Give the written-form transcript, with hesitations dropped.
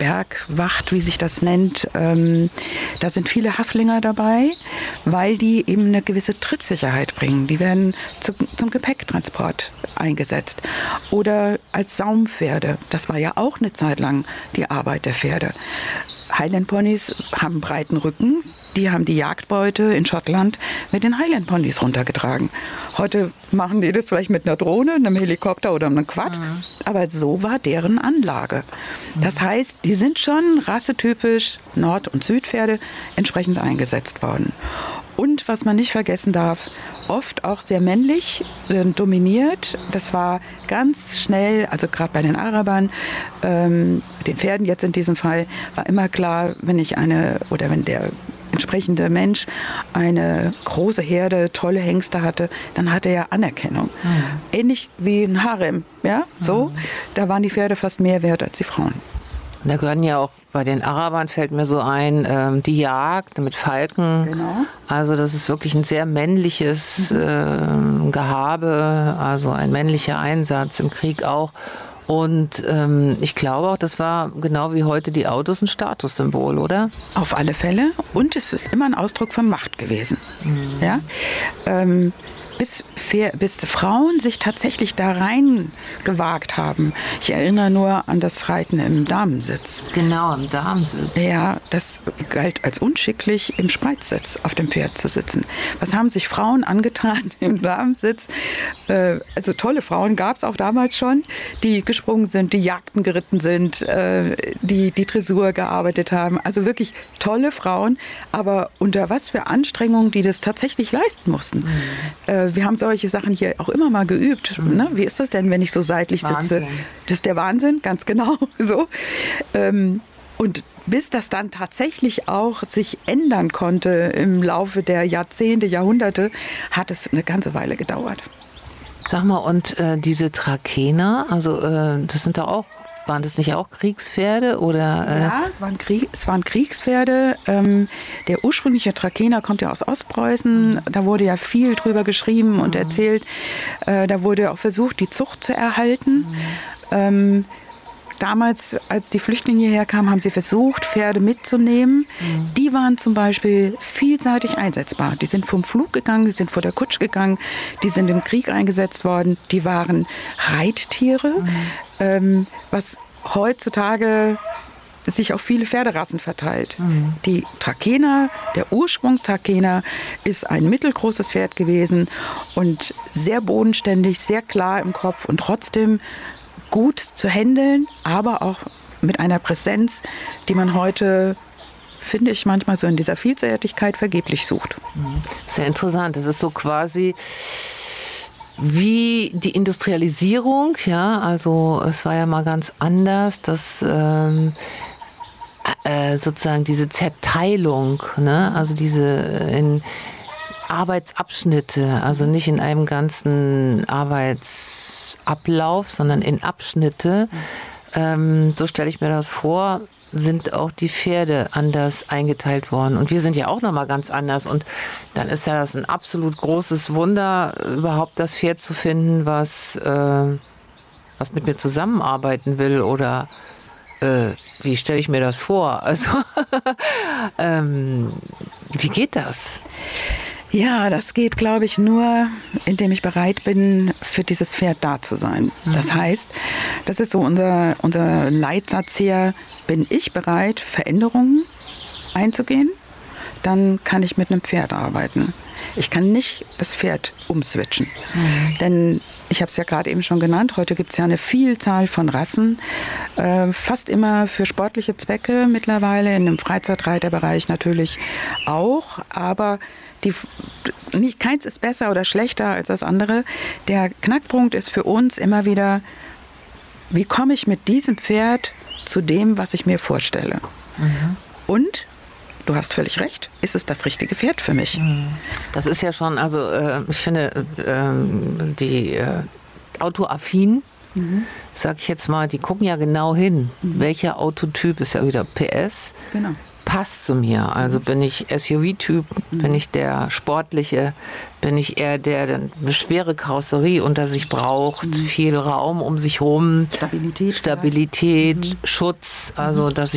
Bergwacht, wie sich das nennt. Da sind viele Haflinger dabei, weil die eben eine gewisse Trittsicherheit bringen. Die werden zum Gepäcktransport eingesetzt. Oder als Saumpferde. Das war ja auch eine Zeit lang die Arbeit der Pferde. Highland Ponys haben einen breiten Rücken. Die haben die Jagdbeute in Schottland mit den Highland Ponys runtergetragen. Heute machen die das vielleicht mit einer Drohne, einem Helikopter oder einem Quad. Aber so war deren Anlage. Das heißt, die sind schon rassetypisch Nord- und Südpferde entsprechend eingesetzt worden. Und was man nicht vergessen darf, oft auch sehr männlich dominiert. Das war ganz schnell, also gerade bei den Arabern, den Pferden jetzt in diesem Fall, war immer klar, wenn der entsprechende Mensch eine große Herde, tolle Hengste hatte, dann hatte er Anerkennung. Ähnlich wie ein Harem, ja, so. Da waren die Pferde fast mehr wert als die Frauen. Da gehören ja auch bei den Arabern, fällt mir so ein, die Jagd mit Falken. Genau. Also das ist wirklich ein sehr männliches Gehabe, also ein männlicher Einsatz im Krieg auch. Und ich glaube auch, das war genau wie heute die Autos ein Statussymbol, oder? Auf alle Fälle. Und es ist immer ein Ausdruck von Macht gewesen. Ja? Bis Frauen sich tatsächlich da rein gewagt haben. Ich erinnere nur an das Reiten im Damensitz. Genau, im Damensitz. Ja, das galt als unschicklich, im Spreizsitz auf dem Pferd zu sitzen. Was haben sich Frauen angetan im Damensitz? Also tolle Frauen gab es auch damals schon, die gesprungen sind, die Jagden geritten sind, die Dressur gearbeitet haben. Also wirklich tolle Frauen, aber unter was für Anstrengungen die das tatsächlich leisten mussten. Wir haben solche Sachen hier auch immer mal geübt. Ne? Wie ist das denn, wenn ich so seitlich sitze? Das ist der Wahnsinn, ganz genau. So. Und bis das dann tatsächlich auch sich ändern konnte im Laufe der Jahrzehnte, Jahrhunderte, hat es eine ganze Weile gedauert. Sag mal, und diese Trakener, also das sind da auch, waren das nicht auch Kriegspferde? Oder, Ja, es waren Kriegspferde. Der ursprüngliche Trakener kommt ja aus Ostpreußen. Da wurde ja viel drüber geschrieben und erzählt. Da wurde auch versucht, die Zucht zu erhalten. Damals, als die Flüchtlinge hierher kamen, haben sie versucht, Pferde mitzunehmen. Die waren zum Beispiel vielseitig einsetzbar. Die sind vom Flug gegangen, die sind vor der Kutsche gegangen, die sind im Krieg eingesetzt worden. Die waren Reittiere, was heutzutage sich auf viele Pferderassen verteilt. Die Trakener, der Ursprung Trakener, ist ein mittelgroßes Pferd gewesen und sehr bodenständig, sehr klar im Kopf und trotzdem gut zu handeln, aber auch mit einer Präsenz, die man heute, finde ich, manchmal so in dieser Vielseitigkeit vergeblich sucht. Sehr interessant. Das ist so quasi wie die Industrialisierung, ja, also es war ja mal ganz anders, dass sozusagen diese Zerteilung, ne, also diese in Arbeitsabschnitte, also nicht in einem ganzen Arbeitsablauf, sondern in Abschnitte. So stelle ich mir das vor, sind auch die Pferde anders eingeteilt worden. Und wir sind ja auch nochmal ganz anders. Und dann ist ja das ein absolut großes Wunder, überhaupt das Pferd zu finden, was mit mir zusammenarbeiten will. Oder wie stelle ich mir das vor? Also, wie geht das? Ja, das geht, glaube ich, nur, indem ich bereit bin, für dieses Pferd da zu sein. Das heißt, das ist so unser Leitsatz hier, bin ich bereit, Veränderungen einzugehen, dann kann ich mit einem Pferd arbeiten. Ich kann nicht das Pferd umswitchen. Denn ich habe es ja gerade eben schon genannt, heute gibt es ja eine Vielzahl von Rassen, fast immer für sportliche Zwecke mittlerweile, in dem Freizeitreiterbereich natürlich auch, aber keins ist besser oder schlechter als das andere. Der Knackpunkt ist für uns immer wieder, wie komme ich mit diesem Pferd zu dem, was ich mir vorstelle? Und, du hast völlig recht, ist es das richtige Pferd für mich? Das ist ja schon, also ich finde, die Autoaffinen, sag ich jetzt mal, die gucken ja genau hin. Welcher Autotyp ist ja wieder PS? Genau. Passt zu mir. Also bin ich SUV-Typ, bin ich der Sportliche, bin ich eher der eine schwere Karosserie unter sich braucht, viel Raum um sich rum, Stabilität, Schutz, also dass